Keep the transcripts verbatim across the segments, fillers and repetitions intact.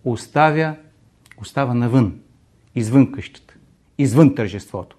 оставя, остава навън, извън къщата, извън тържеството.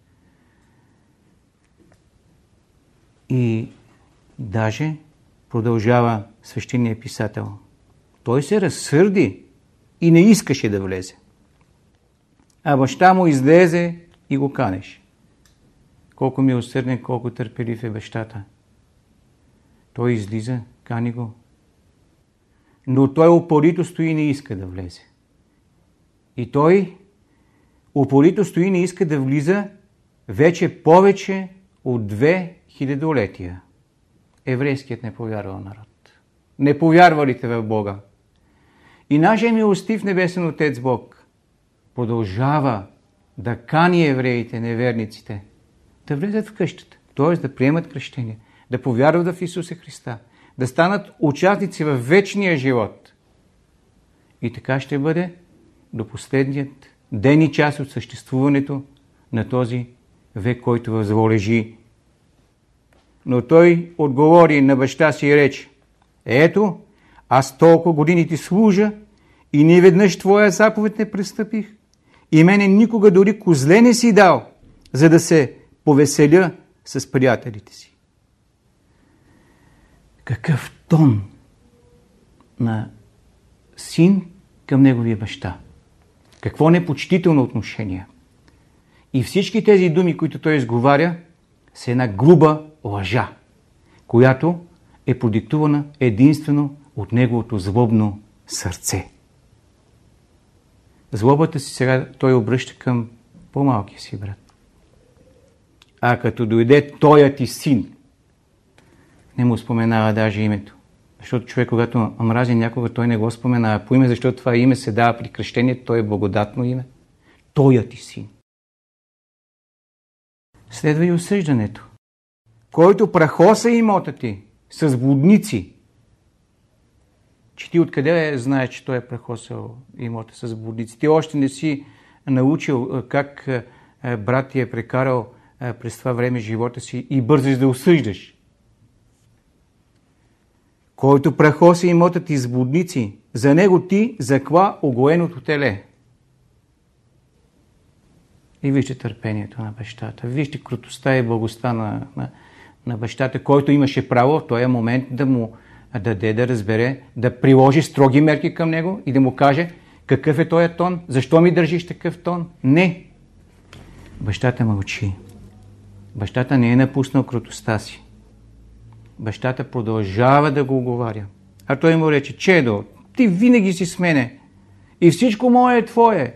И даже продължава свещеният писател. Той се разсърди и не искаше да влезе. А баща му излезе и го канеше. Колко милосърден, колко търпелив е бащата. Той излиза, кани го. Но той упорито стои и не иска да влезе. И той упорито стои и не иска да влиза вече повече от две хилядолетия. Еврейският не повярвал народ. Не повярвалите в Бога. И нашия милостив небесен Отец Бог продължава да кани евреите, неверниците, да влезат в къщата, т.е. да приемат кръщение, да повярват в Исуса Христа, да станат участници в вечния живот. И така ще бъде до последният ден и час от съществуването на този век, който възволежи. Но той отговори на баща си и рече: ето, аз толкова години ти служа и ни веднъж твоя заповед не престъпих и мене никога дори козле не си дал, за да се повеселя с приятелите си. Какъв тон на син към неговия баща. Какво непочтително отношение. И всички тези думи, които той изговаря, са една груба лъжа, която е продиктувана единствено от неговото злобно сърце. Злобата си сега той обръща към по-малкия си брат. А като дойде тоя ти син, не му споменава даже името. Защото човек, когато мрази някога, той не го споменава по име, защото това име се дава при кръщението, то е благодатно име. Тоя ти син. Следва и осъждането. Който прахоса имота ти с блудници, че ти откъде знаеш, че той е прахосал имота с блудници? Ти още не си научил как брат ти е прекарал през това време живота си и бързаш да осъждаш. Който прахоса имота ти с блудници, за него ти закла огоеното теле. И вижте търпението на бащата. Вижте крутостта и благостта на, на, на бащата, който имаше право в този момент да му даде да разбере, да приложи строги мерки към него и да му каже какъв е този тон, защо ми държиш такъв тон. Не. Бащата мълчи. Бащата не е напуснал крутостта си. Бащата продължава да го оговаря. А той му рече: чедо, ти винаги си с мене и всичко мое е твое.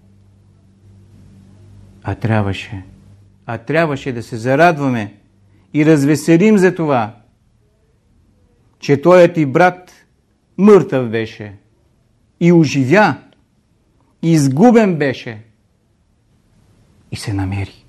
А трябваше, а трябваше да се зарадваме и развеселим за това, че тоя ти брат мъртъв беше и оживя, и изгубен беше и се намери.